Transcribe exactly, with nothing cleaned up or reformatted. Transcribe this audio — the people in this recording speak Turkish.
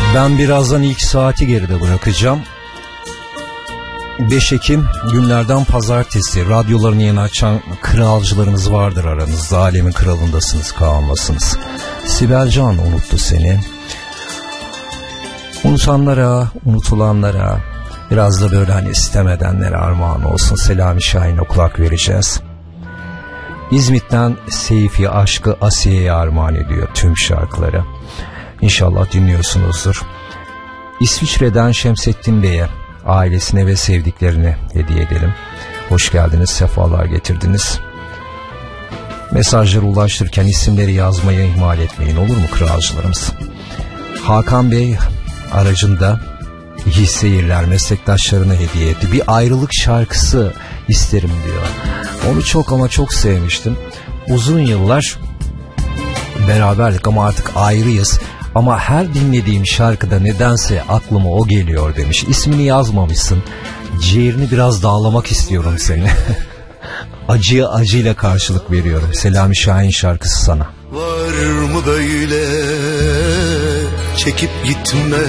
Ben birazdan ilk saati geride bırakacağım. beş Ekim günlerden pazartesi. Radyolarını yeni açan kralcılarınız vardır aranızda. Alemin kralındasınız, kalmasınız. Sibel Can unuttu seni. Unutanlara, unutulanlara, biraz da böyle hani istemedenlere armağan olsun. Selami Şahin'e kulak vereceğiz. İzmit'ten Seyfi Aşkı Asiye'ye armağan ediyor tüm şarkıları. İnşallah dinliyorsunuzdur. İsviçre'den Şemsettin Bey'e, ailesine ve sevdiklerine hediye edelim. Hoş geldiniz, sefalar getirdiniz. Mesajları ulaştırırken isimleri yazmayı ihmal etmeyin, olur mu kralcılarımız? Hakan Bey aracında iyi seyirler meslektaşlarına hediye etti. Bir ayrılık şarkısı isterim diyor. Onu çok ama çok sevmiştim. Uzun yıllar beraberdik ama artık ayrıyız. Ama her dinlediğim şarkıda nedense aklıma o geliyor demiş. İsmini yazmamışsın. Ciğerini biraz dağlamak istiyorum seni. Acıya acıyla karşılık veriyorum. Selami Şahin şarkısı sana. Var mı böyle çekip gitme